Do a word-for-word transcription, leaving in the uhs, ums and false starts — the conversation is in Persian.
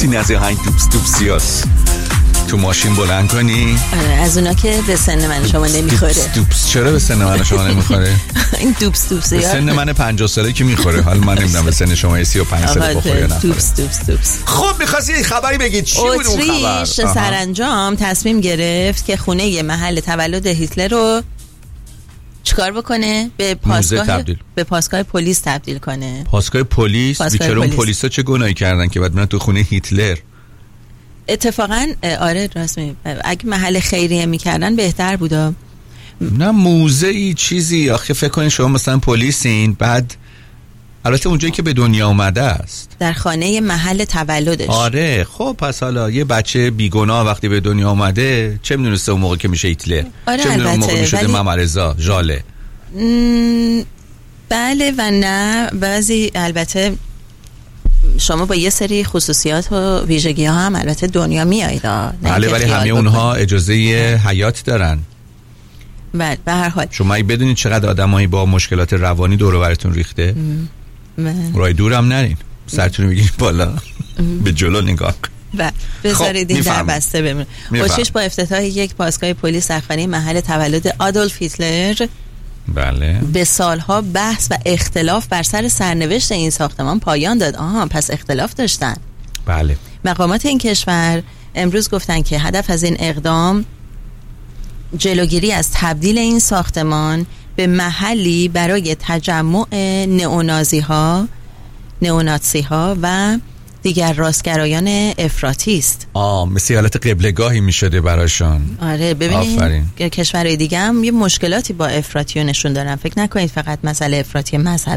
میتونی از این دوبس دوبسیاس تو ماشین بلند کنی؟ آره از اونا که به سن من شما نمیخوره. دوبس دوبس. چرا به سن من شما نمیخوره؟ این دوبس دوبس به سن من پنجاه ساله که میخوره. حالا من نمیدونم به سن شما سی و پنج ساله بخوره یا نخوره. دوبس دوبس دوبس. خب می‌خواستی یه خبری بگید چی بود اون خبر؟ اتریش سرانجام تصمیم گرفت که خونه ی محل تولد هیتلر رو چیکار بکنه؟ به پاسگاه به پاسگاه پلیس تبدیل کنه. پاسگاه پلیس؟ بیچاره اون پلیسا چه گناهی کردن که بعد من تو خونه هیتلر؟ اتفاقا آره راست می اگه محل خیریه میکردن بهتر بودا. نه موزه‌ای چیزی. آخه فکر کنین شما مثلا پلیسین، بعد البته اونجایی که به دنیا اومده است در خانه محل تولدش. آره خب پس حالا یه بچه بیگناه وقتی به دنیا اومده چه میدونسته اون موقع که میشه هیتلر؟ آره چه میدونه اون موقع میشده ولی... ممرزا ژاله؟ م... بله و نه. بعضی البته شما با یه سری خصوصیات و ویژگی ها هم البته دنیا میایید. بله ولی همه اونها اجازه حیات دارن. بله به هر حال شما ای بدونید چقدر آدمایی با مشکلات روانی دور و برتون ریخته؟ رای دورم نرین، سرتون میگیرین بالا به جلو نگاه. و بذارید این در بسته بمونه. خوشش با افتتاح یک پاسگاه پلیس در خانه محل تولد آدولف هیتلر بله به سالها بحث و اختلاف بر سر سرنوشت این ساختمان پایان داد. آها پس اختلاف داشتن. بله. مقامات این کشور امروز گفتن که هدف از این اقدام جلوگیری از تبدیل این ساختمان به محلی برای تجمع نئونازی ها نئونازی ها و دیگر راستگرایان افراطی است. آه مثل حالت قبلگاهی می شده براشون. آره ببینید کشورهای دیگه هم یه مشکلاتی با افراطی نشون دارن. فکر نکنید فقط مسئله افراطی مذهب